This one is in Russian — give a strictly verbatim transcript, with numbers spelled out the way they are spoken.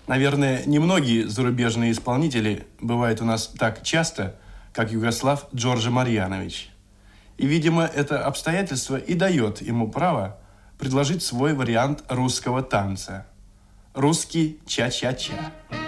Наверное, немногие зарубежные исполнители бывают у нас так часто, как Югослав Джордже Марьянович. И, видимо, это обстоятельство и дает ему право предложить свой вариант русского танца. Русский ча-ча-ча.